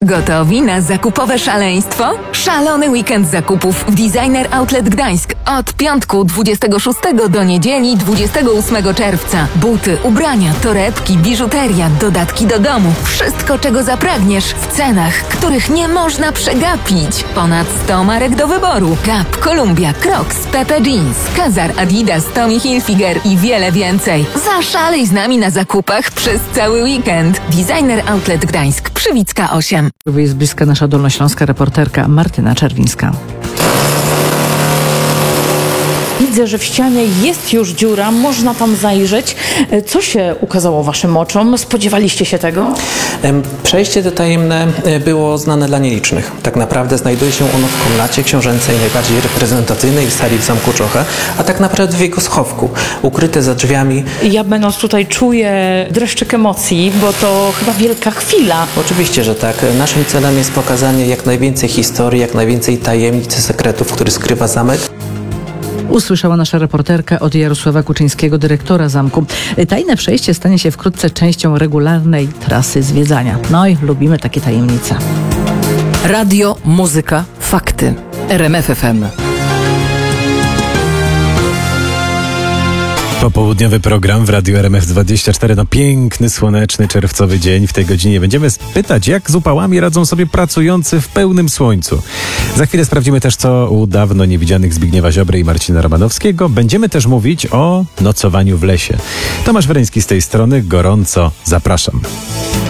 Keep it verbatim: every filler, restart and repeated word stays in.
Gotowi na zakupowe szaleństwo? Szalony weekend zakupów w Designer Outlet Gdańsk od piątku dwudziestego szóstego do niedzieli dwudziestego ósmego czerwca. Buty, ubrania, torebki, biżuteria, dodatki do domu. Wszystko, czego zapragniesz w cenach, których nie można przegapić. Ponad sto marek do wyboru. Gap, Columbia, Crocs, Pepe Jeans, Kazar, Adidas, Tommy Hilfiger i wiele więcej. Zaszalej z nami na zakupach przez cały weekend. Designer Outlet Gdańsk, Przywicka osiem. Jest bliska nasza dolnośląska reporterka Martyna Czerwińska. Widzę, że w ścianie jest już dziura, można tam zajrzeć. Co się ukazało waszym oczom? Spodziewaliście się tego? Przejście to tajemne było znane dla nielicznych. Tak naprawdę znajduje się ono w komnacie książęcej, najbardziej reprezentacyjnej w sali w Zamku Czocha, a tak naprawdę w jego schowku, ukryte za drzwiami. Ja będąc tutaj czuję dreszczyk emocji, bo to chyba wielka chwila. Oczywiście, że tak. Naszym celem jest pokazanie jak najwięcej historii, jak najwięcej tajemnic i sekretów, które skrywa zamek. Usłyszała nasza reporterka od Jarosława Kuczyńskiego, dyrektora zamku. Tajne przejście stanie się wkrótce częścią regularnej trasy zwiedzania. No i lubimy takie tajemnice. Radio, muzyka, fakty. R M F F M. Popołudniowy program w Radiu R M F dwadzieścia cztery. No piękny, słoneczny, czerwcowy dzień. W tej godzinie będziemy pytać, jak z upałami radzą sobie pracujący w pełnym słońcu. Za chwilę sprawdzimy też, co u dawno niewidzianych Zbigniewa Ziobry i Marcina Romanowskiego. Będziemy też mówić o nocowaniu w lesie. Tomasz Wereński z tej strony. Gorąco zapraszam.